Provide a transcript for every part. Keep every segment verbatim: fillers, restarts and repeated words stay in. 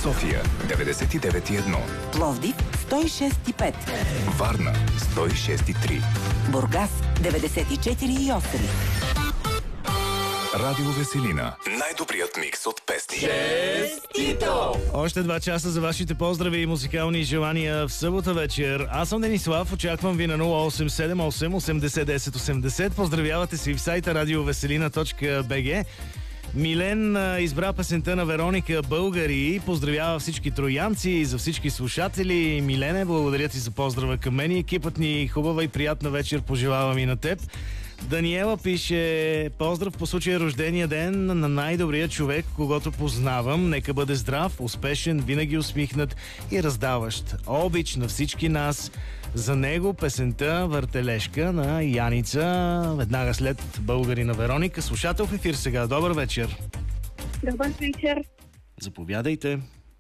София деветдесет и девет и едно, Пловдив сто и шест и пет, Варна сто и шест и три, Бургас деветдесет и четири и осем. Радио Веселина. Най-добрият микс от песни. Честито! Още два часа за вашите поздрави и музикални желания в събота вечер. Аз съм Денислав, очаквам ви на нула осем седем осем осемдесет десет осемдесет. Поздравявате си в сайта радиовеселина точка би джи. Милен а, избра песента на Вероника "Българи". Поздравява всички троянци и за всички слушатели. Милене, благодаря ти за поздрава към мен. Екипът ни хубава и приятна вечер пожелавам и на теб. Даниела пише: поздрав по случая рождения ден на най-добрия човек, когото познавам. Нека бъде здрав, успешен, винаги усмихнат и раздаващ. Обич на всички нас. За него песента "Въртележка" на Яница, веднага след "Българи" на Вероника. Слушател в ефир сега. Добър вечер. Добър вечер. Заповядайте.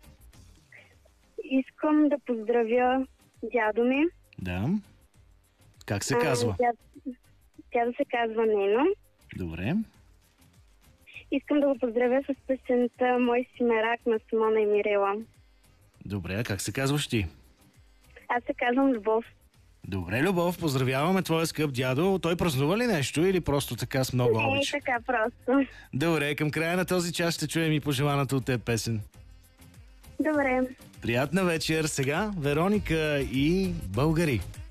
Искам да поздравя дядо ми. Да. Как се казва? А, дядо, дядо се казва Нено. Добре. Искам да го поздравя с песента "Мой си мерак" на Симона и Мирела. Добре, а как се казваш ти? Аз се казвам Любов. Добре, Любов, поздравяваме твоя скъп дядо. Той празнува ли нещо или просто така с много Не, обич? така просто. Добре, към края на този час ще чуем и пожеланата от теб песен. Добре. Приятна вечер. Сега Вероника и "Българи".